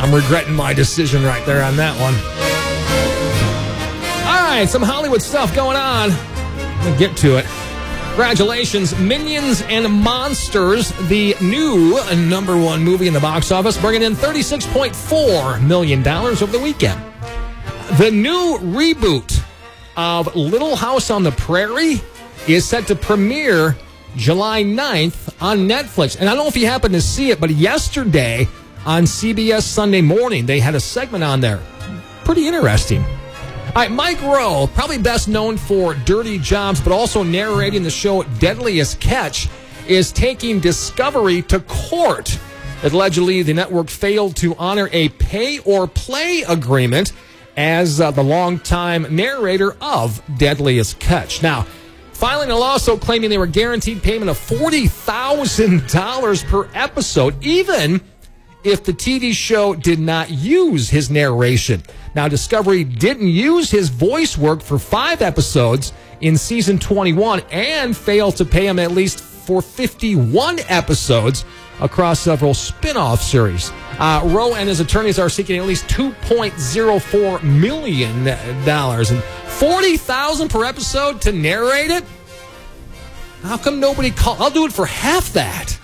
I'm regretting my decision right there on that one. All right, some Hollywood stuff going on. We'll get to it. Congratulations, Minions and Monsters, the new number one movie in the box office, bringing in $36.4 million over the weekend. The new reboot of Little House on the Prairie is set to premiere July 9th on Netflix. And I don't know if you happened to see it, but yesterday on CBS Sunday Morning, they had a segment on there. Pretty interesting. All right, Mike Rowe, probably best known for Dirty Jobs, but also narrating the show Deadliest Catch, is taking Discovery to court. Allegedly, the network failed to honor a pay-or-play agreement as the longtime narrator of Deadliest Catch. Now, filing a lawsuit claiming they were guaranteed payment of $40,000 per episode, even if the TV show did not use his narration. Now, Discovery didn't use his voice work for 5 episodes in season 21 and failed to pay him at least for 51 episodes across several spin-off series. Rowe and his attorneys are seeking at least $2.04 million and $40,000 per episode to narrate it. How come nobody called? I'll do it for half that.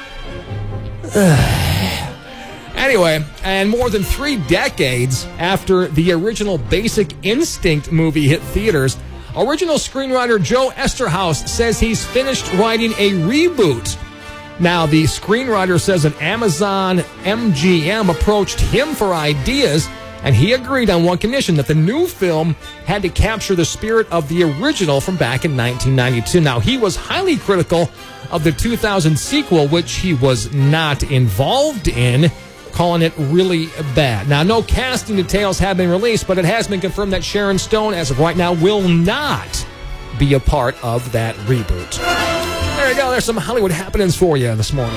Anyway, and more than 3 decades after the original Basic Instinct movie hit theaters, original screenwriter Joe Esterhaus says he's finished writing a reboot. Now, the screenwriter says an Amazon MGM approached him for ideas, and he agreed on one condition, that the new film had to capture the spirit of the original from back in 1992. Now, he was highly critical of the 2000 sequel, which he was not involved in, calling it really bad. Now, no casting details have been released, but it has been confirmed that Sharon Stone, as of right now, will not be a part of that reboot. There you go. There's some Hollywood happenings for you this morning.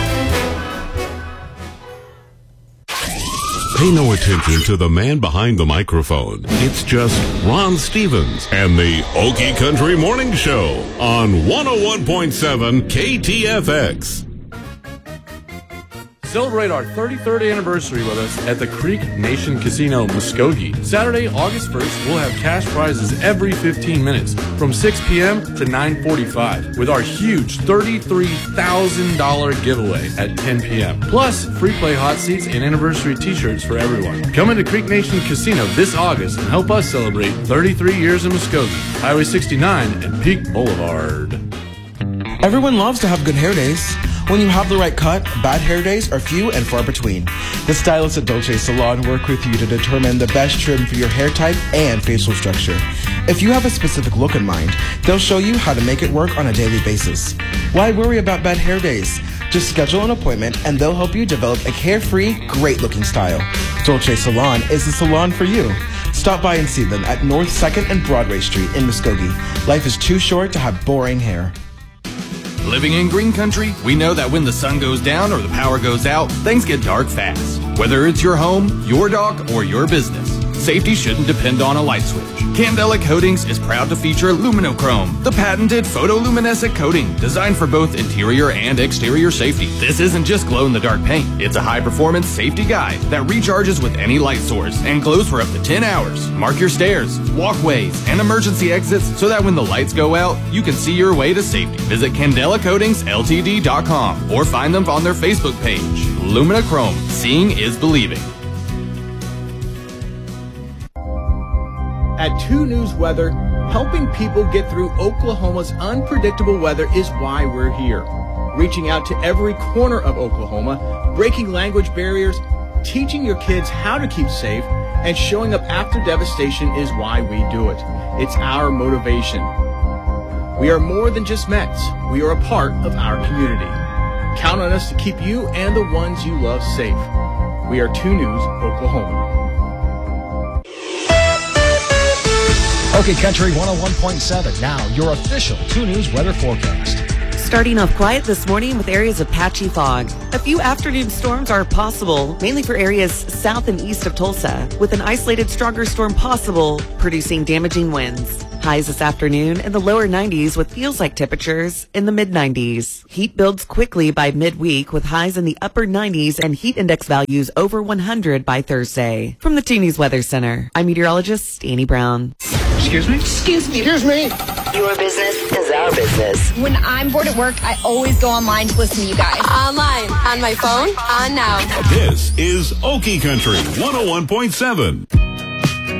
Pay no attention to the man behind the microphone. It's just Ron Stevens and the Okie Country Morning Show on 101.7 KTFX. Celebrate our 33rd anniversary with us at the Creek Nation Casino, Muskogee. Saturday, August 1st, we'll have cash prizes every 15 minutes from 6 p.m. to 9:45 with our huge $33,000 giveaway at 10 p.m. Plus, free play hot seats and anniversary t-shirts for everyone. Come into Creek Nation Casino this August and help us celebrate 33 years in Muskogee, Highway 69 and Peak Boulevard. Everyone loves to have good hair days. When you have the right cut, bad hair days are few and far between. The stylists at Dolce Salon work with you to determine the best trim for your hair type and facial structure. If you have a specific look in mind, they'll show you how to make it work on a daily basis. Why worry about bad hair days? Just schedule an appointment and they'll help you develop a carefree, great-looking style. Dolce Salon is the salon for you. Stop by and see them at North 2nd and Broadway Street in Muskogee. Life is too short to have boring hair. Living in green country, we know that when the sun goes down or the power goes out, things get dark fast. Whether it's your home, your dock, or your business, safety shouldn't depend on a light switch. Candela Coatings is proud to feature Luminochrome, the patented photoluminescent coating designed for both interior and exterior safety. This isn't just glow-in-the-dark paint. It's a high-performance safety guide that recharges with any light source and glows for up to 10 hours. Mark your stairs, walkways, and emergency exits so that when the lights go out, you can see your way to safety. Visit CandelaCoatingsLTD.com or find them on their Facebook page. Luminochrome. Seeing is believing. At 2 News Weather, helping people get through Oklahoma's unpredictable weather is why we're here. Reaching out to every corner of Oklahoma, breaking language barriers, teaching your kids how to keep safe, and showing up after devastation is why we do it. It's our motivation. We are more than just Mets. We are a part of our community. Count on us to keep you and the ones you love safe. We are 2 News Oklahoma. Okay, Country 101.7. Now, your official 2 News weather forecast. Starting off quiet this morning with areas of patchy fog. A few afternoon storms are possible, mainly for areas south and east of Tulsa, with an isolated stronger storm possible, producing damaging winds. Highs this afternoon in the lower 90s with feels like temperatures in the mid-90s. Heat builds quickly by midweek with highs in the upper 90s and heat index values over 100 by Thursday. From the 2 News Weather Center, I'm meteorologist Annie Brown. Excuse me? Excuse me. Excuse me. Your business is our business. When I'm bored at work, I always go online to listen to you guys. Online, on my phone, on now. This is Okie Country 101.7.